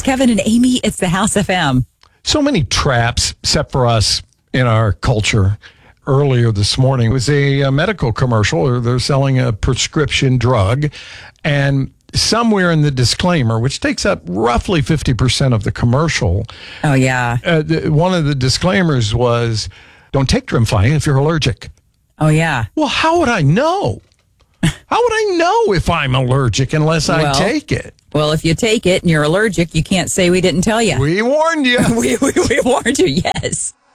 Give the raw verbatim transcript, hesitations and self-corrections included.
Kevin and Amy. It's the House F M. So many traps set for us in our culture. Earlier this morning, it was a, a medical commercial. They're selling a prescription drug, and somewhere in the disclaimer, which takes up roughly fifty percent of the commercial. Oh, yeah. Uh, the, one of the disclaimers was, don't take Tremfya if you're allergic. Oh, yeah. Well, how would I know? How would I know if I'm allergic unless I well, take it? Well, if you take it and you're allergic, you can't say we didn't tell you. We warned you. we, we, we warned you, yes.